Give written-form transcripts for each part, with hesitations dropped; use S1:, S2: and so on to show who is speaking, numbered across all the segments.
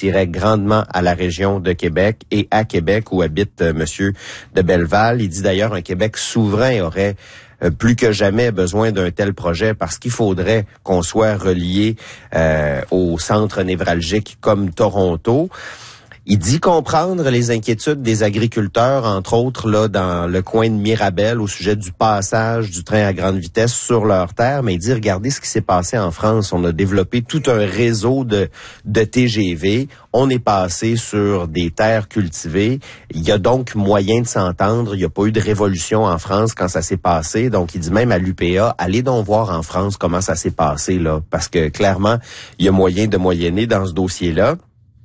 S1: bénéficierait grandement à la région de Québec et à Québec où habite Monsieur de Belleval. Il dit d'ailleurs un Québec souverain aurait plus que jamais besoin d'un tel projet parce qu'il faudrait qu'on soit relié au centre névralgique comme Toronto. Il dit comprendre les inquiétudes des agriculteurs, entre autres là dans le coin de Mirabel au sujet du passage du train à grande vitesse sur leurs terres, mais il dit regardez ce qui s'est passé en France. On a développé tout un réseau de TGV. On est passé sur des terres cultivées. Il y a donc moyen de s'entendre. Il n'y a pas eu de révolution en France quand ça s'est passé. Donc, il dit même à l'UPA, allez donc voir en France comment ça s'est passé là, parce que clairement, il y a moyen de moyenner dans ce dossier-là.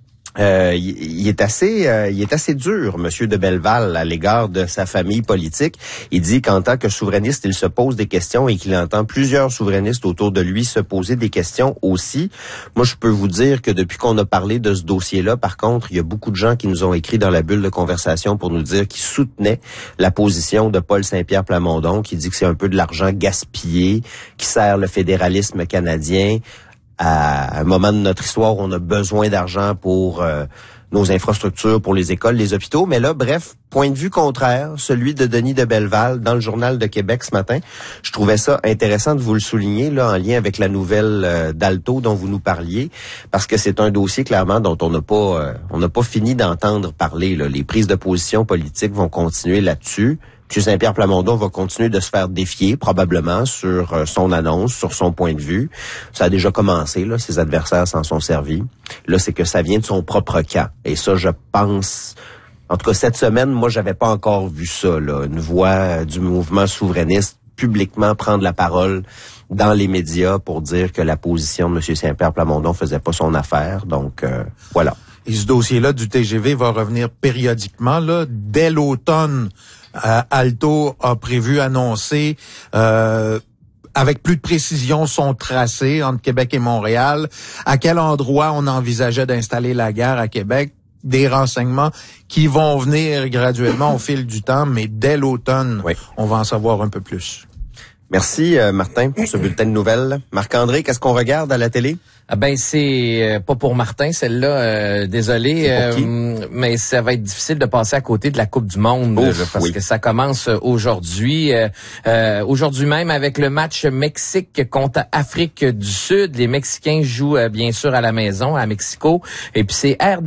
S1: Il est assez dur, Monsieur de Belleval, à l'égard de sa famille politique. Il dit qu'en tant que souverainiste, il se pose des questions et qu'il entend plusieurs souverainistes autour de lui se poser des questions aussi. Moi, je peux vous dire que depuis qu'on a parlé de ce dossier-là, par contre, il y a beaucoup de gens qui nous ont écrit dans la bulle de conversation pour nous dire qu'ils soutenaient la position de Paul Saint-Pierre Plamondon, qui dit que c'est un peu de l'argent gaspillé, qui sert le fédéralisme canadien. À un moment de notre histoire où on a besoin d'argent pour nos infrastructures, pour les écoles, les hôpitaux. Mais là, bref, point de vue contraire, celui de Denis de Belleval dans le Journal de Québec ce matin. Je trouvais ça intéressant de vous le souligner là en lien avec la nouvelle d'Alto dont vous nous parliez, parce que c'est un dossier clairement dont on n'a pas fini d'entendre parler. Là. Les prises de position politiques vont continuer là-dessus. M. Saint-Pierre Plamondon va continuer de se faire défier, probablement, sur son annonce, sur son point de vue. Ça a déjà commencé, là, ses adversaires s'en sont servis. Là, c'est que ça vient de son propre camp. Et ça, je pense... En tout cas, cette semaine, moi, j'avais pas encore vu ça, là. Une voix du mouvement souverainiste publiquement prendre la parole dans les médias pour dire que la position de M. Saint-Pierre Plamondon faisait pas son affaire. Donc, voilà.
S2: Et ce dossier-là du TGV va revenir périodiquement, là, dès l'automne. Alto a prévu annoncer avec plus de précision son tracé entre Québec et Montréal. À quel endroit on envisageait d'installer la gare à Québec? Des renseignements qui vont venir graduellement au fil du temps, mais dès l'automne, oui, on va en savoir un peu plus.
S1: Merci Martin pour ce bulletin de nouvelles. Marc-André, qu'est-ce qu'on regarde à la télé?
S3: Ah ben c'est pas pour Martin celle-là, désolé, mais ça va être difficile de passer à côté de la Coupe du Monde.
S1: Ouf,
S3: parce que ça commence aujourd'hui, aujourd'hui même avec le match Mexique contre Afrique du Sud. Les Mexicains jouent bien sûr à la maison à Mexico, et puis c'est à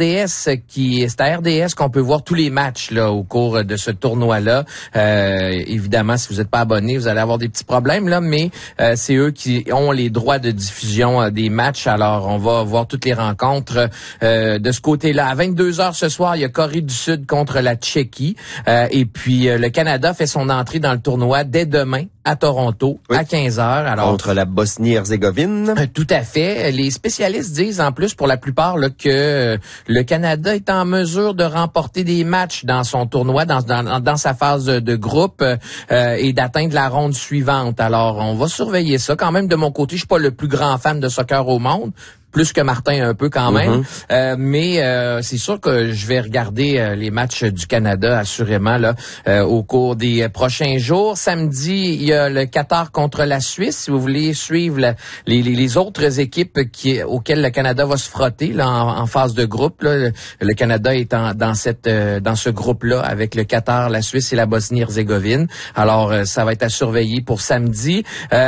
S3: RDS qu'on peut voir tous les matchs là au cours de ce tournoi-là. Évidemment, si vous n'êtes pas abonné, vous allez avoir des petits problèmes là, mais c'est eux qui ont les droits de diffusion des matchs. Alors, on va voir toutes les rencontres de ce côté-là. À 22h ce soir, il y a Corée du Sud contre la Tchéquie. Et puis, le Canada fait son entrée dans le tournoi dès demain à Toronto, oui, à 15h. Alors,
S1: contre la Bosnie-Herzégovine.
S3: Tout à fait. Les spécialistes disent en plus pour la plupart là, que le Canada est en mesure de remporter des matchs dans son tournoi, dans sa phase de groupe et d'atteindre la ronde suivante. Alors, on va surveiller ça. Quand même, de mon côté, je suis pas le plus grand fan de soccer au monde. Plus que Martin un peu quand même, mais c'est sûr que je vais regarder les matchs du Canada assurément là au cours des prochains jours. Samedi, il y a le Qatar contre la Suisse. Si vous voulez suivre les autres équipes auxquelles le Canada va se frotter là en phase de groupe, là, le Canada est dans ce groupe-là avec le Qatar, la Suisse et la Bosnie-Herzégovine. Alors ça va être à surveiller pour samedi.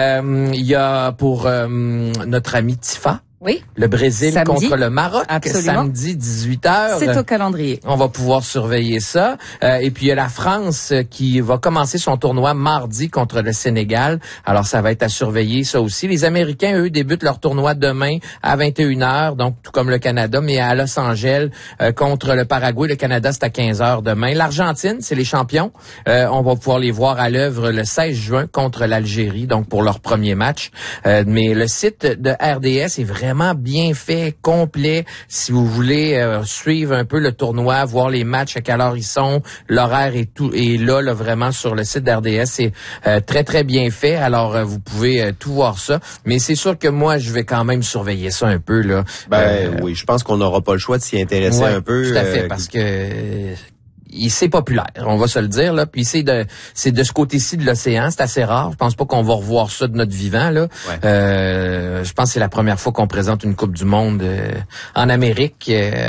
S3: Il y a pour notre ami Tifa.
S4: Oui.
S3: Le Brésil
S4: samedi,
S3: contre le Maroc,
S4: absolument.
S3: Samedi 18h.
S4: C'est au calendrier.
S3: On va pouvoir surveiller ça. Et puis il y a la France qui va commencer son tournoi mardi contre le Sénégal. Alors ça va être à surveiller ça aussi. Les Américains, eux, débutent leur tournoi demain à 21h, donc tout comme le Canada, mais à Los Angeles contre le Paraguay. Le Canada, c'est à 15h demain. L'Argentine, c'est les champions. On va pouvoir les voir à l'œuvre le 16 juin contre l'Algérie, donc pour leur premier match. Mais le site de RDS est vraiment bien fait, complet. Si vous voulez suivre un peu le tournoi, voir les matchs, à quelle heure ils sont, l'horaire et tout, et là vraiment sur le site d'RDS, c'est très très bien fait. Alors vous pouvez tout voir ça. Mais c'est sûr que moi je vais quand même surveiller ça un peu là.
S1: Oui, je pense qu'on n'aura pas le choix de s'y intéresser un peu.
S3: Tout à fait, parce que c'est populaire, on va se le dire là. Puis c'est de ce côté-ci de l'océan, c'est assez rare. Je pense pas qu'on va revoir ça de notre vivant là. Ouais. Je pense que c'est la première fois qu'on présente une Coupe du Monde en Amérique